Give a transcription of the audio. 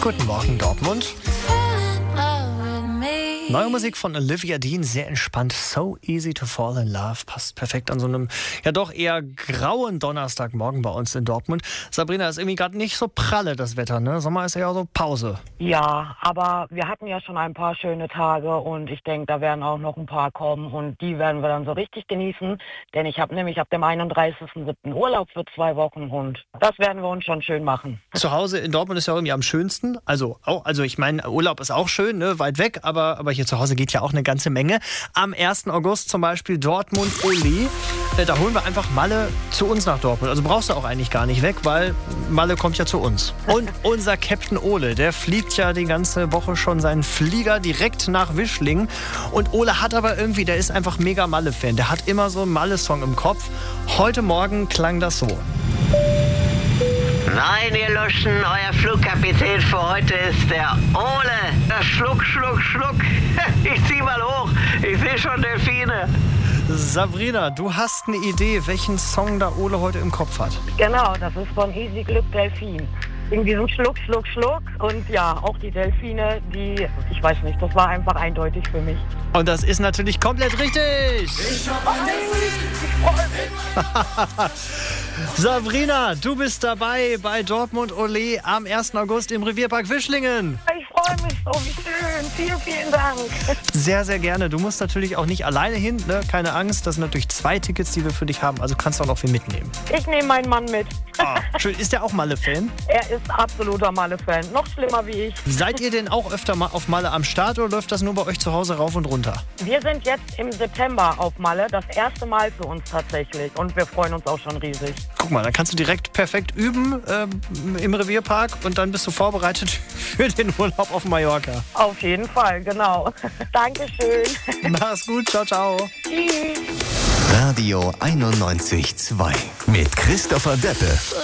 Guten Morgen, Dortmund. Neue Musik von Olivia Dean, sehr entspannt. So easy to fall in love. Passt perfekt an so einem ja doch eher grauen Donnerstagmorgen bei uns in Dortmund. Sabrina, ist irgendwie gerade nicht so pralle das Wetter, ne? Sommer ist ja so Pause. Ja, aber wir hatten ja schon ein paar schöne Tage und ich denke, da werden auch noch ein paar kommen und die werden wir dann so richtig genießen, denn ich habe nämlich ab dem 31.07. Urlaub für 2 Wochen und das werden wir uns schon schön machen. Zu Hause in Dortmund ist ja irgendwie am schönsten. Also ich meine, Urlaub ist auch schön, ne? Weit weg, aber hier zu Hause geht ja auch eine ganze Menge. Am 1. August zum Beispiel Dortmund Ole. Da holen wir einfach Malle zu uns nach Dortmund. Also brauchst du auch eigentlich gar nicht weg, weil Malle kommt ja zu uns. Und unser Captain Ole, der fliegt ja die ganze Woche schon seinen Flieger direkt nach Wischlingen. Und Ole hat aber irgendwie, der ist einfach mega Malle-Fan. Der hat immer so einen Malle-Song im Kopf. Heute Morgen klang das so. Nein, ihr Luschen, euer Flugkapitän für heute ist der Ole. Schluck, Schluck, Schluck. Ich zieh mal hoch. Ich sehe schon Delfine. Sabrina, du hast eine Idee, welchen Song da Ole heute im Kopf hat. Genau, das ist von Easy Glück Delfin. In diesem Schluck, Schluck, Schluck und ja, auch die Delfine, ich weiß nicht, das war einfach eindeutig für mich. Und das ist natürlich komplett richtig. Ich hab einen Delfin. Sabrina, du bist dabei bei Dortmund Ole am 1. August im Revierpark Wischlingen. Ich freue mich so, wie schön. Vielen, vielen Dank. Sehr, sehr gerne. Du musst natürlich auch nicht alleine hin, ne? Keine Angst, das sind natürlich 2 Tickets, die wir für dich haben, also kannst du auch noch viel mitnehmen. Ich nehme meinen Mann mit. Ah, schön. Ist der auch Malle-Fan? Er ist absoluter Malle-Fan. Noch schlimmer wie ich. Seid ihr denn auch öfter mal auf Malle am Start oder läuft das nur bei euch zu Hause rauf und runter? Wir sind jetzt im September auf Malle, das erste Mal für uns tatsächlich. Und wir freuen uns auch schon riesig. Guck mal, dann kannst du direkt perfekt üben im Revierpark und dann bist du vorbereitet für den Urlaub auf Mallorca. Auf jeden Fall, genau. Dankeschön. Mach's gut, ciao, ciao. Tschüss. Radio 91.2 mit Christopher Deppe.